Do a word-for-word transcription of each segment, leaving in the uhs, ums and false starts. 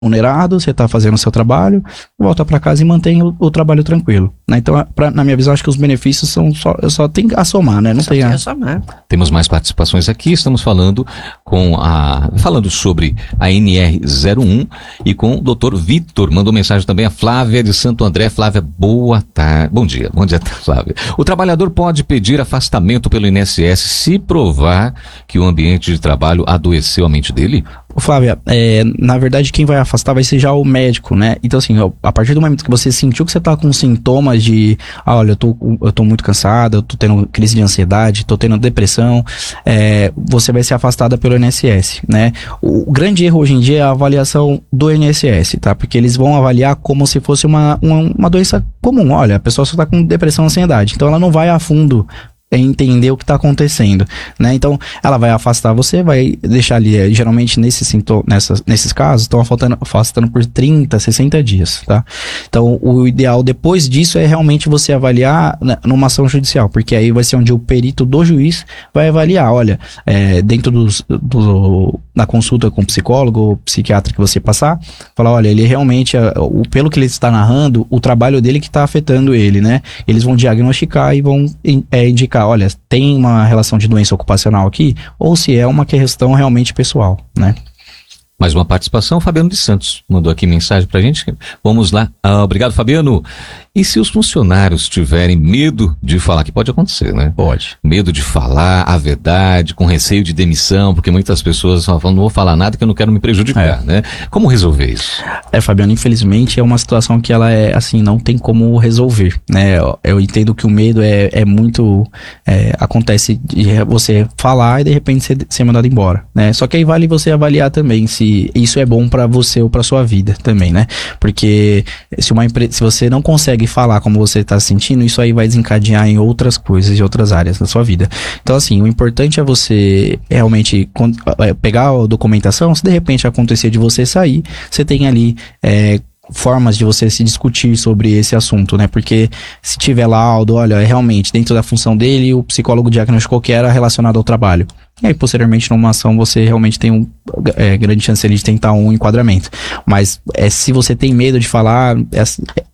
remunerado, você está fazendo o seu trabalho, volta para casa e mantém o, o trabalho tranquilo, né? Então, pra, na minha visão, acho que os benefícios são só, só tem a somar, né? Não só tem a... a somar. Temos mais participações aqui, estamos falando com a falando sobre a N R zero um e com o doutor Vitor, mandou mensagem também a Flávia de Santo André. Flávia, boa tarde, bom dia, bom dia Flávia. O trabalhador pode pedir afastamento pelo I N S S se provar que o ambiente de trabalho adoeceu a mente dele? Flávia, é, na verdade quem vai afastar vai ser já o médico, né? Então assim, a partir do momento que você sentiu que você tá com sintomas de, ah, olha, eu tô, eu tô muito cansada, eu tô tendo crise de ansiedade, tô tendo depressão, é, você vai ser afastada pelo I N S S, né? O, o grande erro hoje em dia é a avaliação do I N S S, tá? Porque eles vão avaliar como se fosse uma, uma, uma doença comum. Olha, a pessoa só tá com depressão e ansiedade, então ela não vai a fundo entender o que está acontecendo, né? Então, ela vai afastar você, vai deixar ali, geralmente nesses, sintoma, nessas, nesses casos, estão afastando, afastando por trinta, sessenta dias, tá? Então, o ideal depois disso é realmente você avaliar, né, numa ação judicial, porque aí vai ser onde o perito do juiz vai avaliar, olha, é, dentro dos, do, da consulta com o psicólogo ou psiquiatra que você passar, falar, olha, ele realmente, o, pelo que ele está narrando, o trabalho dele que está afetando ele, né? Eles vão diagnosticar e vão é, indicar, olha, tem uma relação de doença ocupacional aqui, ou se é uma questão realmente pessoal, né? Mais uma participação, Fabiano de Santos mandou aqui mensagem pra gente. Vamos lá. Ah, obrigado, Fabiano. E se os funcionários tiverem medo de falar, que pode acontecer, né? Pode. Medo de falar a verdade, com receio de demissão, porque muitas pessoas falam, não vou falar nada que eu não quero me prejudicar, é. né? Como resolver isso? É, Fabiano, infelizmente é uma situação que ela é, assim, não tem como resolver, né? Eu, eu entendo que o medo é, é muito, é, acontece de você falar e de repente ser, ser mandado embora, né? Só que aí vale você avaliar também se isso é bom pra você ou pra sua vida também, né? Porque se uma empresa, se você não consegue falar como você está se sentindo, isso aí vai desencadear em outras coisas e outras áreas da sua vida. Então, assim, o importante é você realmente pegar a documentação. Se de repente acontecer de você sair, você tem ali é, formas de você se discutir sobre esse assunto, né? Porque se tiver laudo, olha, realmente dentro da função dele, o psicólogo diagnosticou que era relacionado ao trabalho. E aí, posteriormente, numa ação, você realmente tem um é, grande chance de tentar um enquadramento. Mas é, se você tem medo de falar, é,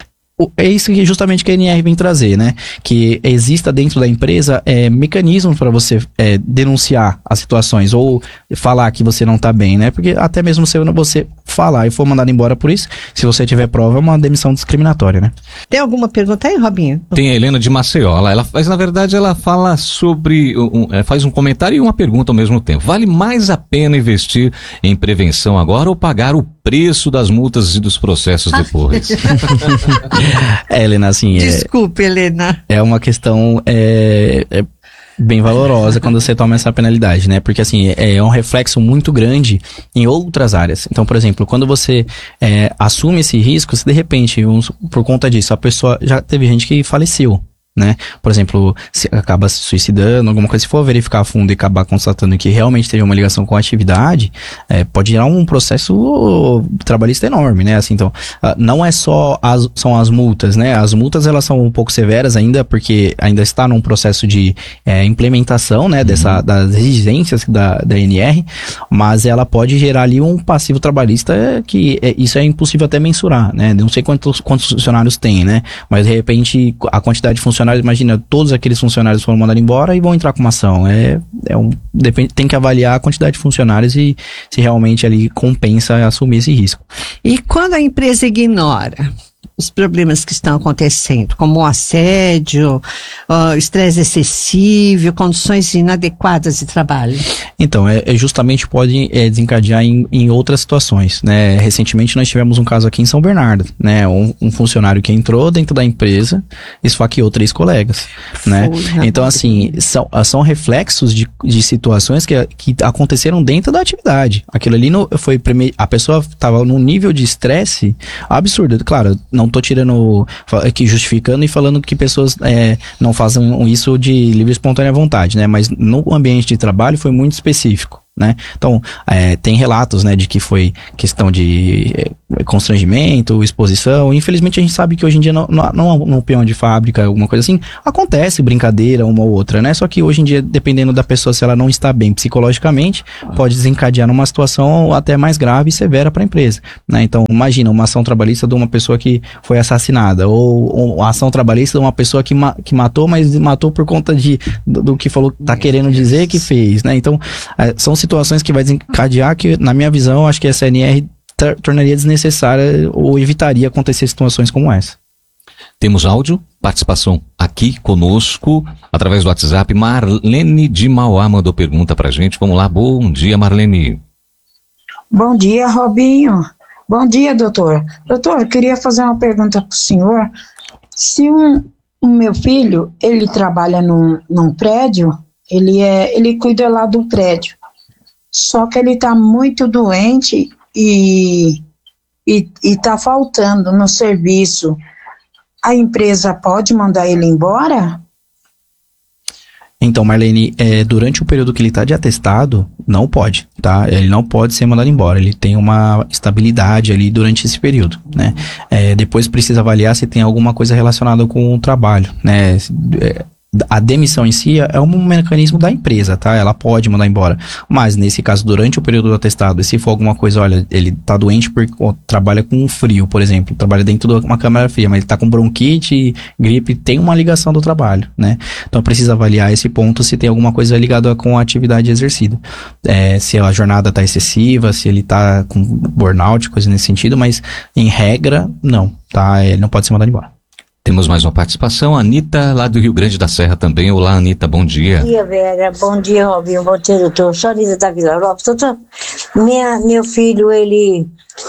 é isso que justamente que a N R vem trazer, né? Que exista dentro da empresa é, mecanismos para você é, denunciar as situações ou falar que você não tá bem, né? Porque até mesmo se você falar e for mandado embora por isso, se você tiver prova, é uma demissão discriminatória, né? Tem alguma pergunta aí, Robinho? Tem a Helena de Maceió, ela, ela faz, na verdade, ela fala sobre, um, é, faz um comentário e uma pergunta ao mesmo tempo. Vale mais a pena investir em prevenção agora ou pagar o preço das multas e dos processos depois? É, Helena, assim... Desculpe, é, Helena. É uma questão... É, é bem valorosa quando você toma essa penalidade, né? Porque, assim, é, é um reflexo muito grande em outras áreas. Então, por exemplo, quando você é, assume esse risco, se de repente, um, por conta disso, a pessoa... Já teve gente que faleceu, né? Por exemplo, se acaba se suicidando, alguma coisa, se for verificar a fundo e acabar constatando que realmente teve uma ligação com a atividade, é, pode gerar um processo trabalhista enorme, né? Assim, então, não é só as, são as multas, né? As multas, elas são um pouco severas ainda, porque ainda está num processo de é, implementação, né? Dessa, das exigências da, da N R, mas ela pode gerar ali um passivo trabalhista que é, isso é impossível até mensurar, né? Não sei quantos, quantos funcionários tem, né? Mas, de repente, a quantidade de funcionários, imagina, todos aqueles funcionários foram mandados embora e vão entrar com uma ação. É, é um, depende, tem que avaliar a quantidade de funcionários e se realmente ali compensa assumir esse risco. E quando a empresa ignora os problemas que estão acontecendo, como o assédio, estresse uh, excessivo, condições inadequadas de trabalho? Então, é, é justamente pode é, desencadear em, em outras situações, né? Recentemente nós tivemos um caso aqui em São Bernardo, né? Um, um funcionário que entrou dentro da empresa, esfaqueou três colegas, né? Foi, então, assim, são, são reflexos de, de situações que, que aconteceram dentro da atividade. Aquilo ali no, foi, a pessoa estava num nível de estresse absurdo. Claro, não tô tirando aqui, justificando e falando que pessoas é, não fazem isso de livre e espontânea vontade, né? Mas no ambiente de trabalho foi muito específico, né? Então, é, tem relatos, né, de que foi questão de constrangimento, exposição. Infelizmente a gente sabe que hoje em dia não, não, não no peão de fábrica, alguma coisa assim, acontece brincadeira uma ou outra, né? Só que hoje em dia, dependendo da pessoa, se ela não está bem psicologicamente, pode desencadear numa situação até mais grave e severa para a empresa, né? Então, imagina uma ação trabalhista de uma pessoa que foi assassinada, ou, ou a ação trabalhista de uma pessoa que, ma que matou, mas matou por conta de, do, do que falou, tá querendo dizer que fez, né? Então, é, são situações que vai desencadear que, na minha visão, acho que essa N R tornaria desnecessária ou evitaria acontecer situações como essa. Temos áudio, participação aqui conosco, através do WhatsApp. Marlene de Mauá mandou pergunta pra gente. Vamos lá, bom dia, Marlene. Bom dia, Robinho. Bom dia, doutor. Doutor, eu queria fazer uma pergunta pro senhor. Se um, um meu filho, ele trabalha num, num prédio, ele, é, ele cuida lá do prédio, só que ele tá muito doente e e está faltando no serviço, a empresa pode mandar ele embora? Então, Marlene, é, durante o período que ele está de atestado, não pode, tá? Ele não pode ser mandado embora, ele tem uma estabilidade ali durante esse período, né? É, depois precisa avaliar se tem alguma coisa relacionada com o trabalho, né? É, a demissão em si é um mecanismo da empresa, tá? Ela pode mandar embora. Mas, nesse caso, durante o período do atestado, se for alguma coisa, olha, ele tá doente porque ó, trabalha com frio, por exemplo, trabalha dentro de uma câmara fria, mas ele tá com bronquite, gripe, tem uma ligação do trabalho, né? Então, precisa avaliar esse ponto se tem alguma coisa ligada com a atividade exercida. É, se a jornada tá excessiva, se ele tá com burnout, coisa nesse sentido, mas, em regra, não, tá? Ele não pode ser mandado embora. Temos mais uma participação, Anitta, lá do Rio Grande da Serra também. Olá, Anitta, bom dia. Bom dia, Vera. Bom dia, Robinho. Bom dia, doutor. Sou Anitta da Vila Lopes. Doutor, minha, meu filho, ele...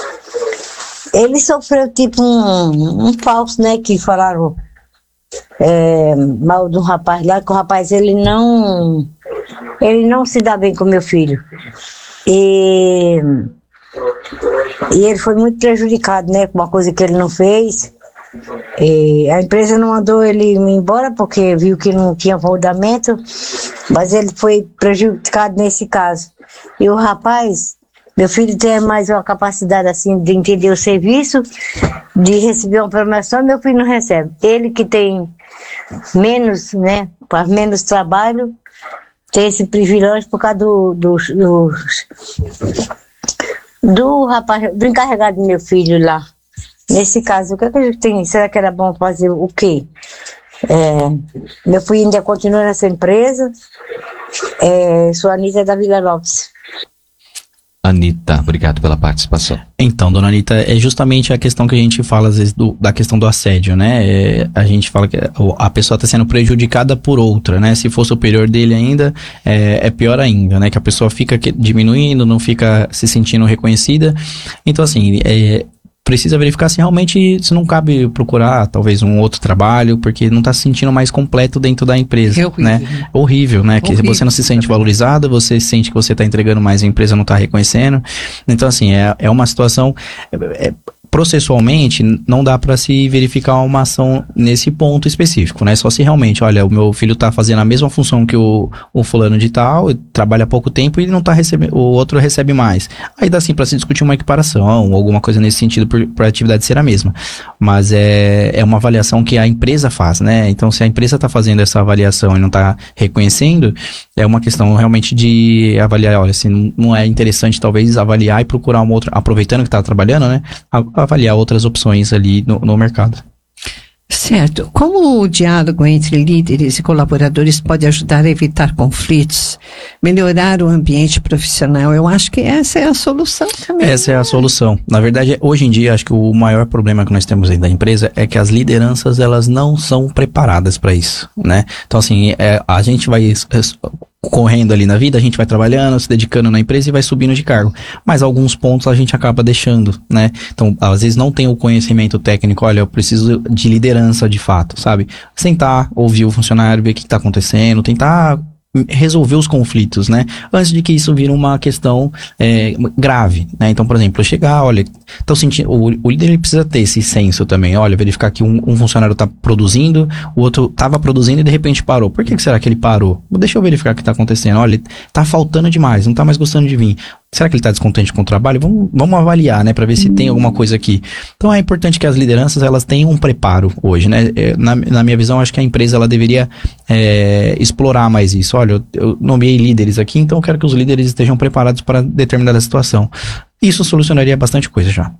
Ele sofreu tipo um, um falso, né? Que falaram é, mal de um rapaz lá, que o rapaz, ele não... Ele não se dá bem com meu filho. E... E ele foi muito prejudicado, né? Com uma coisa que ele não fez. E a empresa não mandou ele embora porque viu que não tinha fundamento, mas ele foi prejudicado nesse caso. E o rapaz, meu filho tem mais uma capacidade assim de entender o serviço, de receber uma promoção, meu filho não recebe. Ele que tem menos, né, faz menos trabalho, tem esse privilégio por causa do, do, do, do rapaz, do encarregado do meu filho lá. Nesse caso, o que, é que a gente tem? Será que era bom fazer o quê? É, meu filho ainda continua nessa empresa. É, sou a Anitta da Vila Lopes. Anitta, obrigado pela participação. Então, dona Anitta, é justamente a questão que a gente fala, às vezes, do, da questão do assédio, né? É, a gente fala que a pessoa está sendo prejudicada por outra, né? Se for superior dele ainda, é, é pior ainda, né? Que a pessoa fica diminuindo, não fica se sentindo reconhecida. Então, assim, é... precisa verificar se realmente se não cabe procurar talvez um outro trabalho, porque não está se sentindo mais completo dentro da empresa, é horrível, né? né? Horrível, né? Horrível. Que você não se sente valorizado, você sente que você está entregando mais, a empresa não está reconhecendo. Então, assim, é, é uma situação... É, é, processualmente, não dá para se verificar uma ação nesse ponto específico, né? Só se realmente, olha, o meu filho tá fazendo a mesma função que o, o fulano de tal, trabalha há pouco tempo e não tá recebendo, o outro recebe mais. Aí dá sim para se discutir uma equiparação ou alguma coisa nesse sentido para a atividade ser a mesma. Mas é, é uma avaliação que a empresa faz, né? Então, se a empresa tá fazendo essa avaliação e não tá reconhecendo, é uma questão realmente de avaliar, olha, se não é interessante talvez avaliar e procurar uma outra, aproveitando que tá trabalhando, né? Avaliar outras opções ali no, no mercado. Certo. Como o diálogo entre líderes e colaboradores pode ajudar a evitar conflitos, melhorar o ambiente profissional? Eu acho que essa é a solução também. Essa é a solução. Na verdade, hoje em dia, acho que o maior problema que nós temos aí da empresa é que as lideranças, elas não são preparadas para isso, né? Então, assim, é, a gente vai... correndo ali na vida, a gente vai trabalhando, se dedicando na empresa e vai subindo de cargo. Mas alguns pontos a gente acaba deixando, né? Então, às vezes não tem o conhecimento técnico, olha, eu preciso de liderança de fato, sabe? Sentar, ouvir o funcionário, ver o que está acontecendo, tentar resolver os conflitos, né? Antes de que isso vire uma questão é, grave, né? Então, por exemplo, chegar, olha, tô sentindo, o, o líder ele precisa ter esse senso também, olha, verificar que um, um funcionário tá produzindo, o outro tava produzindo e de repente parou. Por que, que será que ele parou? Deixa eu verificar o que tá acontecendo. Olha, tá faltando demais, não tá mais gostando de vir. Será que ele está descontente com o trabalho? Vamos, vamos avaliar, né, para ver se tem alguma coisa aqui. Então é importante que as lideranças elas tenham um preparo hoje, né? Na, na minha visão, acho que a empresa ela deveria é, explorar mais isso. Olha, eu, eu nomeei líderes aqui, então eu quero que os líderes estejam preparados para determinada situação. Isso solucionaria bastante coisa já.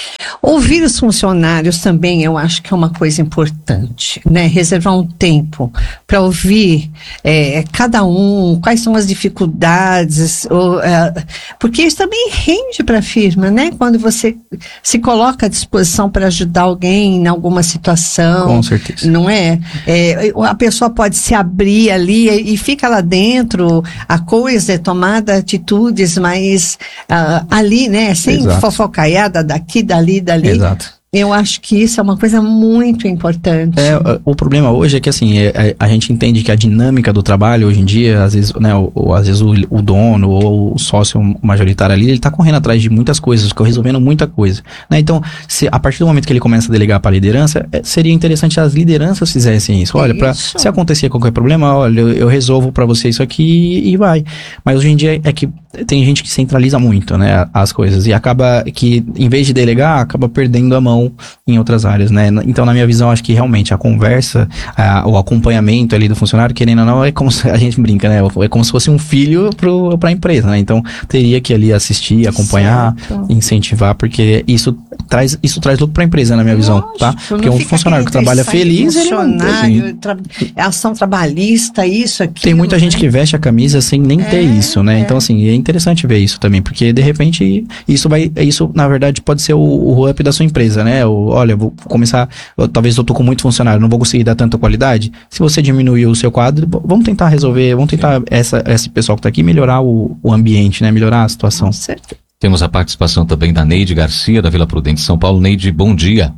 Ouvir os funcionários também eu acho que é uma coisa importante, né? Reservar um tempo para ouvir é, cada um, quais são as dificuldades, ou, é, porque isso também rende para a firma, né? Quando você se coloca à disposição para ajudar alguém em alguma situação. Com certeza. Não é? É, a pessoa pode se abrir ali e fica lá dentro, a coisa é tomada atitudes, mas uh, ali, né? Sem Exato. Fofocaiada daqui, dali, dali. Exato. Eu acho que isso é uma coisa muito importante. É, o problema hoje é que assim, é, a gente entende que a dinâmica do trabalho hoje em dia, às vezes, né, o, o, às vezes o, o dono ou o sócio majoritário ali, ele tá correndo atrás de muitas coisas, resolvendo muita coisa, né? Então, se, a partir do momento que ele começa a delegar para a liderança, é, seria interessante se as lideranças fizessem isso. Olha, pra, se acontecer qualquer problema, olha, eu, eu resolvo para você isso aqui e vai. Mas hoje em dia é que tem gente que centraliza muito, né, as coisas e acaba que, em vez de delegar, acaba perdendo a mão em outras áreas, né? Então, na minha visão, acho que realmente a conversa, a, o acompanhamento ali do funcionário, querendo ou não, é como se a gente brinca, né? É como se fosse um filho para a empresa, né? Então, teria que ali assistir, acompanhar, certo. Incentivar, porque isso traz, isso traz lucro para a empresa, na minha visão, lógico, tá? Porque um funcionário que trabalha feliz, funcionário, ele não, tra ação trabalhista, isso aqui. Tem muita né? gente que veste a camisa sem nem é, ter isso, né? É. Então, assim, é interessante ver isso também, porque de repente isso vai, isso na verdade pode ser o, o up da sua empresa, né? O, olha, vou começar, eu, talvez eu tô com muito funcionário, não vou conseguir dar tanta qualidade. Se você diminuir o seu quadro, vamos tentar resolver, vamos tentar essa, esse pessoal que tá aqui melhorar o, o ambiente, né? Melhorar a situação. Certo. Temos a participação também da Neide Garcia, da Vila Prudente, São Paulo. Neide, bom dia.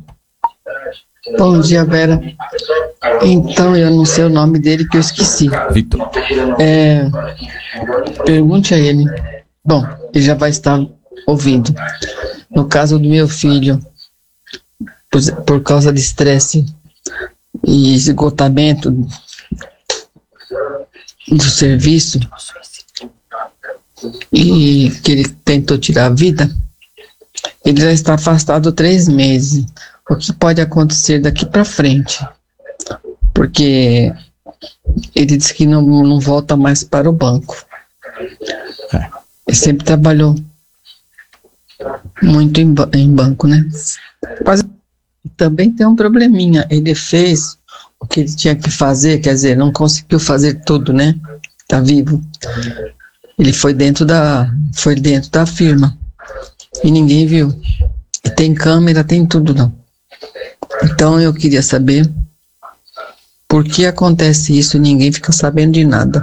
Bom dia, Vera. Então, eu não sei o nome dele que eu esqueci. Vitor. É, pergunte a ele. Bom, ele já vai estar ouvindo. No caso do meu filho, por, por causa de estresse e esgotamento do serviço, e que ele tentou tirar a vida, ele já está afastado três meses. O que pode acontecer daqui para frente? Porque ele disse que não, não volta mais para o banco. Ele sempre trabalhou muito em, em banco, né? Mas também tem um probleminha. Ele fez o que ele tinha que fazer, quer dizer, não conseguiu fazer tudo, né? Tá vivo. Ele foi dentro da, foi dentro da firma e ninguém viu. E tem câmera, tem tudo, não. Então eu queria saber por que acontece isso e ninguém fica sabendo de nada.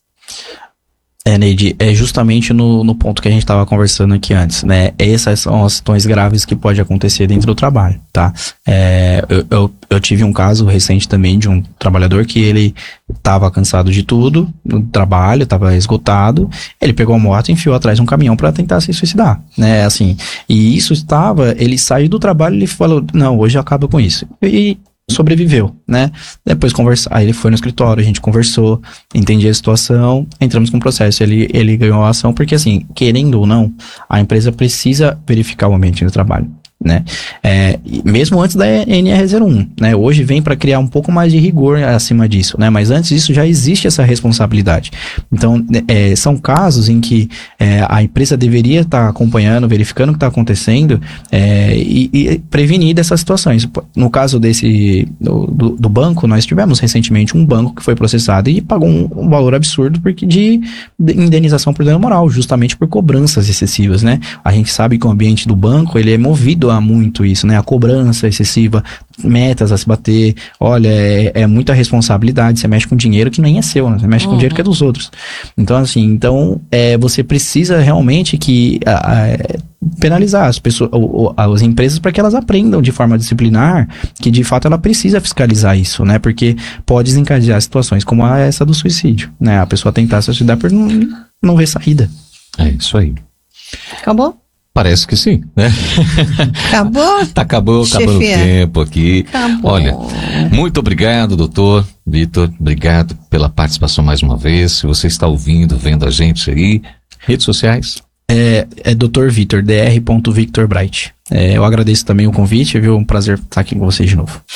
É, Neide, é justamente no, no ponto que a gente estava conversando aqui antes, né? Essas são as situações graves que pode acontecer dentro do trabalho, tá? É, eu, eu, eu tive um caso recente também de um trabalhador que ele estava cansado de tudo, no trabalho, estava esgotado, ele pegou a moto e enfiou atrás de um caminhão para tentar se suicidar, né? Assim, e isso estava, ele saiu do trabalho e ele falou, não, hoje eu acabo com isso. E sobreviveu, né? Depois conversa, aí ele foi no escritório, a gente conversou, entendi a situação, entramos com o processo, ele, ele ganhou a ação, porque assim, querendo ou não, a empresa precisa verificar o ambiente do trabalho, né? É, mesmo antes da N R zero um, né? Hoje vem para criar um pouco mais de rigor acima disso, né? Mas antes disso já existe essa responsabilidade. Então, é, são casos em que é, a empresa deveria estar tá acompanhando, verificando o que está acontecendo é, e, e prevenir dessas situações. No caso desse do, do, do banco, nós tivemos recentemente um banco que foi processado e pagou um, um valor absurdo porque de, de indenização por dano moral, justamente por cobranças excessivas, né? A gente sabe que o ambiente do banco ele é movido a muito isso, né? A cobrança excessiva, metas a se bater, olha, é, é muita responsabilidade, você mexe com dinheiro que nem é seu, né? Você mexe uhum. com dinheiro que é dos outros. Então, assim, então, é, você precisa realmente que a, a, penalizar as pessoas, ou, ou, as empresas para que elas aprendam de forma disciplinar que, de fato, ela precisa fiscalizar isso, né? Porque pode desencadear situações como a, essa do suicídio, né? A pessoa tentar se suicidar por não, não ver saída. É isso aí. Acabou? Parece que sim, né? Acabou? Tá, acabou, acabou o tempo aqui. Acabou. Olha, muito obrigado, doutor Vitor. Obrigado pela participação mais uma vez. Se você está ouvindo, vendo a gente aí, redes sociais. É, é doutor Vitor, dr Victor Bright. É, eu agradeço também o convite, viu? Um prazer estar aqui com vocês de novo.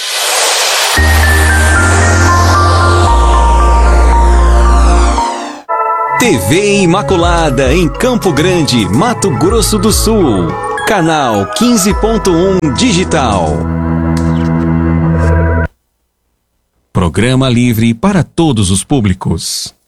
T V Imaculada em Campo Grande, Mato Grosso do Sul. Canal quinze ponto um Digital. Programa livre para todos os públicos.